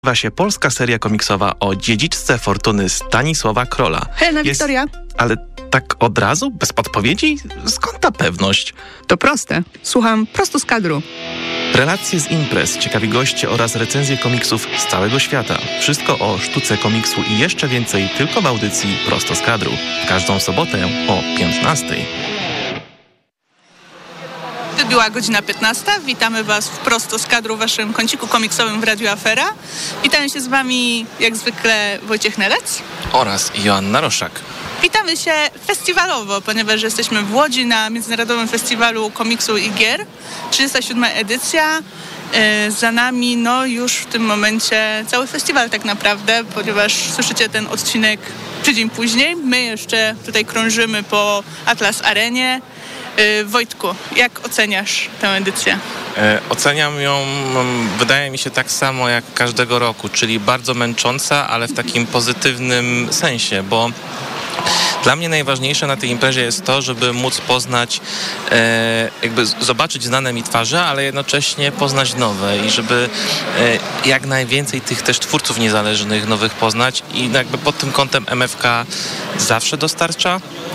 Nazywa się polska seria komiksowa o dziedziczce fortuny Stanisława Krola. Helena Wiktoria. Ale tak od razu? Bez podpowiedzi? Skąd ta pewność? To proste. Słucham prosto z kadru. Relacje z imprez, ciekawi goście oraz recenzje komiksów z całego świata. Wszystko o sztuce komiksu i jeszcze więcej tylko w audycji Prosto z kadru. W każdą sobotę o 15:00. Wybiła godzina 15. Witamy Was w Prosto z kadru w waszym kąciku komiksowym w Radiu Afera. Witają się z Wami jak zwykle Wojciech Nelec Oraz Joanna Roszak. Witamy się festiwalowo, ponieważ jesteśmy w Łodzi na Międzynarodowym Festiwalu Komiksu i Gier. 37. edycja. Za nami już w tym momencie cały festiwal tak naprawdę, ponieważ słyszycie ten odcinek tydzień później. My jeszcze tutaj krążymy po Atlas Arenie. Wojtku, jak oceniasz tę edycję? Oceniam ją, wydaje mi się, tak samo jak każdego roku, czyli bardzo męcząca, ale w takim pozytywnym sensie, bo dla mnie najważniejsze na tej imprezie jest to, żeby móc poznać, jakby zobaczyć znane mi twarze, ale jednocześnie poznać nowe i żeby jak najwięcej tych też twórców niezależnych, nowych poznać i jakby pod tym kątem MFK zawsze dostarcza.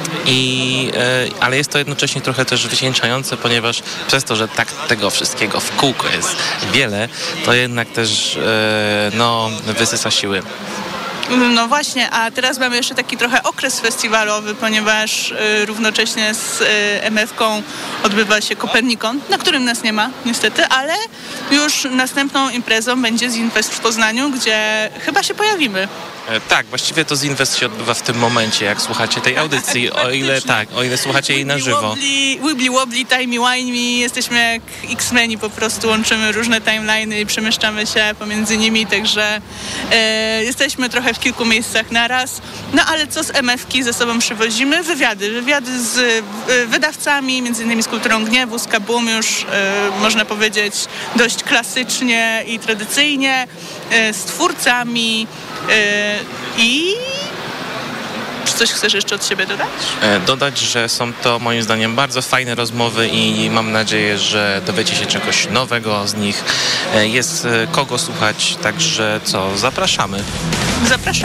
Ale jest to jednocześnie trochę też wycieńczające, ponieważ przez to, że tak tego wszystkiego w kółko jest wiele, to jednak też wysysa siły. No właśnie, a teraz mamy jeszcze taki trochę okres festiwalowy, ponieważ równocześnie z MF-ką odbywa się Kopernikon, na którym nas nie ma niestety, ale już następną imprezą będzie Zinfest w Poznaniu, gdzie chyba się pojawimy. Tak, właściwie to Zinfest się odbywa w tym momencie, jak słuchacie tej audycji, o ile słuchacie jej na żywo. Wibbly wobbly, timey-wimey, jesteśmy jak X-Meni, po prostu łączymy różne timeliny i przemieszczamy się pomiędzy nimi, także jesteśmy trochę w kilku miejscach naraz. No ale co z MF-ki ze sobą przywozimy? Wywiady z wydawcami, między innymi z Kulturą Gniewu, z Kabum już, można powiedzieć, dość klasycznie i tradycyjnie, z twórcami, i czy coś chcesz jeszcze od siebie dodać? Dodać, że są to moim zdaniem bardzo fajne rozmowy i mam nadzieję, że dowiecie się czegoś nowego z nich. Jest kogo słuchać, także zapraszamy. Zapraszamy.